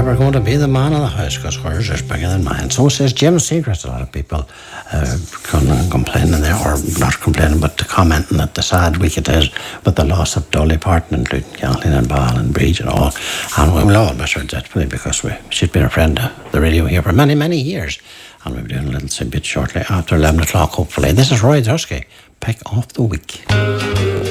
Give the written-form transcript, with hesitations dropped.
never going to be the man of the house because hers is bigger than mine. So says Jim Seacrest. A lot of people complaining there, or not complaining, but commenting that the sad week it is with the loss of Dolly Parton, including Kathleen and Ball and Breach and all. And we'll all miss her deathfully because she'd been a friend of the radio here for many, many years. And we'll be doing a little bit shortly after 11 o'clock, hopefully. This is Roy Dusky, Pick of the Week.